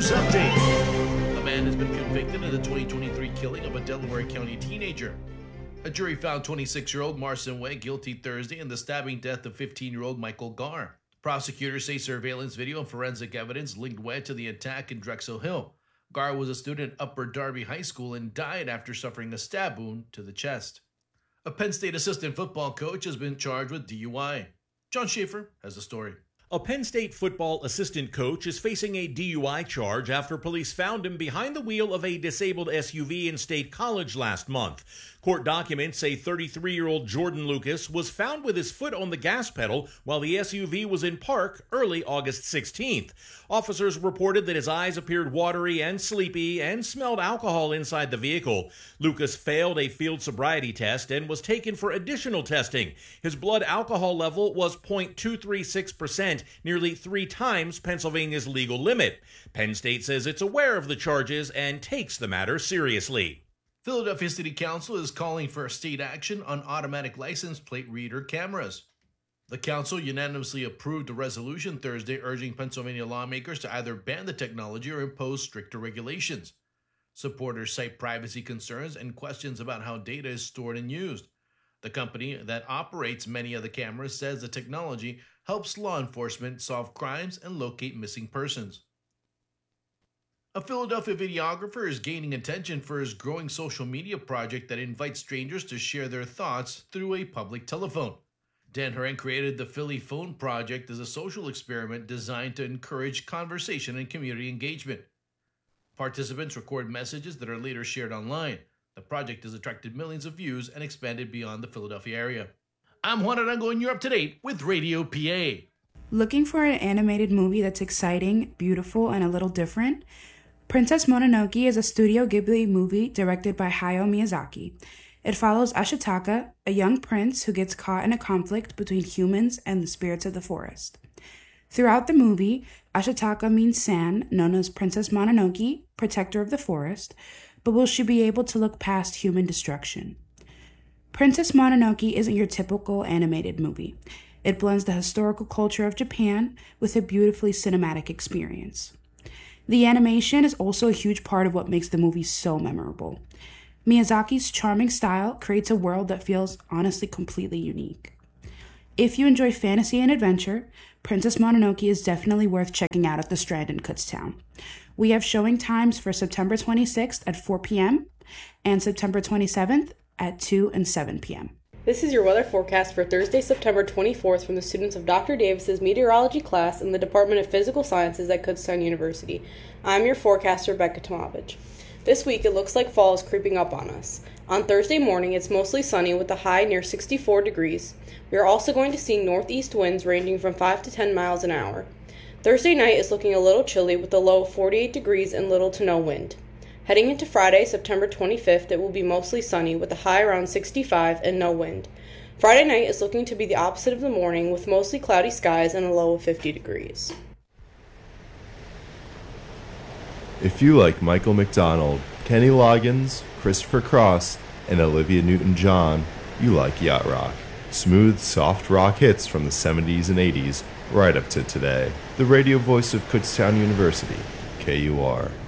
News Update. A man has been convicted of the 2023 killing of a Delaware County teenager. A jury found 26-year-old Marcin Way guilty Thursday in the stabbing death of 15-year-old Michael Gar. Prosecutors say surveillance video and forensic evidence linked Way to the attack in Drexel Hill. Gar was a student at Upper Darby High School and died after suffering a stab wound to the chest. A Penn State assistant football coach has been charged with DUI. John Schaefer has the story. A Penn State football assistant coach is facing a DUI charge after police found him behind the wheel of a disabled SUV in State College last month. Court documents say 33-year-old Jordan Lucas was found with his foot on the gas pedal while the SUV was in park early August 16th. Officers reported that his eyes appeared watery and sleepy and smelled alcohol inside the vehicle. Lucas failed a field sobriety test and was taken for additional testing. His blood alcohol level was 0.236%, nearly 3 times Pennsylvania's legal limit. Penn State says it's aware of the charges and takes the matter seriously. Philadelphia City Council is calling for state action on automatic license plate reader cameras. The council unanimously approved a resolution Thursday urging Pennsylvania lawmakers to either ban the technology or impose stricter regulations. Supporters cite privacy concerns and questions about how data is stored and used. The company that operates many of the cameras says the technology helps law enforcement solve crimes and locate missing persons. A Philadelphia videographer is gaining attention for his growing social media project that invites strangers to share their thoughts through a public telephone. Dan Horan created the Philly Phone Project as a social experiment designed to encourage conversation and community engagement. Participants record messages that are later shared online. The project has attracted millions of views and expanded beyond the Philadelphia area. I'm Juan Arango and you're up to date with Radio PA. Looking for an animated movie that's exciting, beautiful, and a little different? Princess Mononoke is a Studio Ghibli movie directed by Hayao Miyazaki. It follows Ashitaka, a young prince who gets caught in a conflict between humans and the spirits of the forest. Throughout the movie, Ashitaka meets San, known as Princess Mononoke, protector of the forest, but will she be able to look past human destruction? Princess Mononoke isn't your typical animated movie. It blends the historical culture of Japan with a beautifully cinematic experience. The animation is also a huge part of what makes the movie so memorable. Miyazaki's charming style creates a world that feels honestly completely unique. If you enjoy fantasy and adventure, Princess Mononoke is definitely worth checking out at the Strand in Kutztown. We have showing times for September 26th at 4 p.m. and September 27th at 2 and 7 p.m. This is your weather forecast for Thursday, September 24th from the students of Dr. Davis's meteorology class in the Department of Physical Sciences at Kutztown University. I'm your forecaster, Rebecca Tomovich. This week, it looks like fall is creeping up on us. On Thursday morning, it's mostly sunny with a high near 64 degrees. We are also going to see northeast winds ranging from 5 to 10 miles an hour. Thursday night is looking a little chilly with a low of 48 degrees and little to no wind. Heading into Friday, September 25th, it will be mostly sunny with a high around 65 and no wind. Friday night is looking to be the opposite of the morning with mostly cloudy skies and a low of 50 degrees. If you like Michael McDonald, Kenny Loggins, Christopher Cross, and Olivia Newton-John, you like yacht rock. Smooth, soft rock hits from the 70s and 80s, right up to today. The radio voice of Kutztown University, KUR.